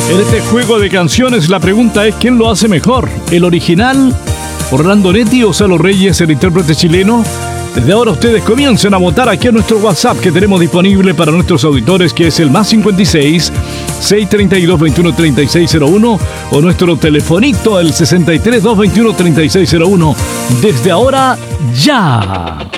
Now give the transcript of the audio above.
En este juego de canciones la pregunta es ¿quién lo hace mejor? ¿El original? ¿Orlando Netti o Salo Reyes, el intérprete chileno? Desde ahora ustedes comiencen a votar aquí en nuestro WhatsApp que tenemos disponible para nuestros auditores, que es el +56 632 21 3601, o nuestro telefonito el 63 221 3601. Desde ahora, ya.